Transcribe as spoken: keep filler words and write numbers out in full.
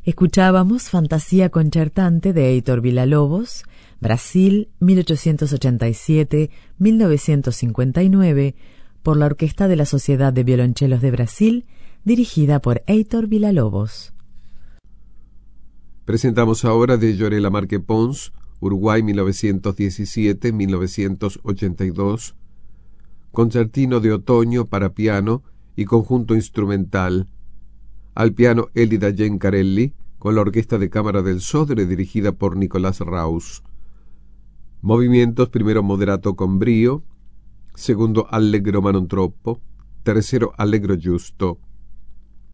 Escuchábamos Fantasía concertante de Heitor Villa-Lobos, Brasil, mil ochocientos ochenta y siete a mil novecientos cincuenta y nueve, por la Orquesta de la Sociedad de Violonchelos de Brasil, dirigida por Heitor Villa-Lobos. Presentamos ahora de Lloré Lamarque Pons, Uruguay mil novecientos diecisiete a mil novecientos ochenta y dos, Concertino de Otoño para piano y conjunto instrumental. Al piano Elida Gencarelli, con la Orquesta de Cámara del Sodre dirigida por Nicolás Raus. Movimientos: primero moderato con brío, segundo allegro ma non troppo, tercero allegro giusto.